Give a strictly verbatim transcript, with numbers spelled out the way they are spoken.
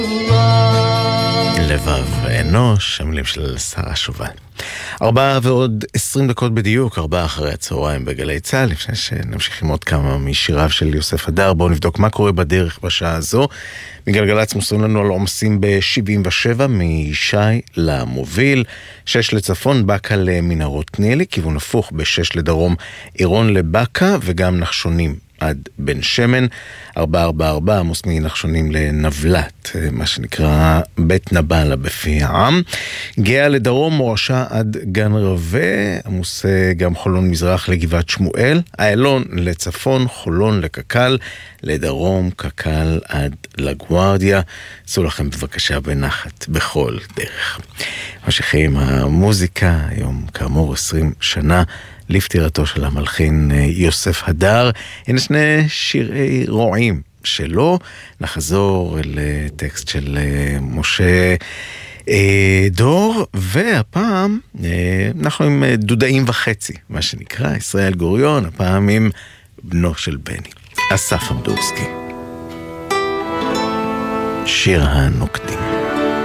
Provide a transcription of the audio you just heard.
לבב אנוש, המילים של שרה שובל. ארבעה ועוד עשרים דקות בדיוק, ארבעה אחרי הצהריים בגלי צהל, לפני שנמשיך עם עוד כמה משיריו של יוסף הדר. בואו נבדוק מה קורה בדרך בשעה הזו. מגלגלץ מוסרים לנו על עומסים ב-שבעים ושבע מישי למוביל, שש לצפון, בקה למנהרות נילי, כיוון הפוך ב-שש לדרום, עירון לבקה וגם נחשונים עד בן שמן, ארבע ארבע ארבע עמוס מנחשונים לנבלת, מה שנקרא בית נבלה בפי העם, גאה לדרום, מורשה עד גן רווה, עמוס גם חולון מזרח לגבעת שמואל, איילון לצפון, חולון לקקל, לדרום קקל עד לגוארדיה. עשו לכם בבקשה בנחת בכל דרך. ממשיכים המוזיקה, היום כאמור עשרים שנה לפטירתו של המלחין יוסף הדר. הנה שני שירי רועים שלו. נחזור לטקסט של משה דור, והפעם אנחנו עם דודאים וחצי, מה שנקרא ישראל גוריון, הפעם עם בנו של בני, אסף אמדורסקי, שיר הנוקדים.